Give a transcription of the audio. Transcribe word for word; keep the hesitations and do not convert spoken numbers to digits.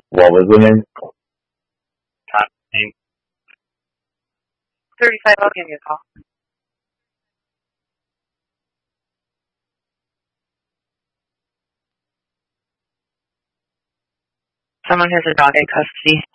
What was the name? thirty-five, I'll give you a call. Someone has a dog in custody.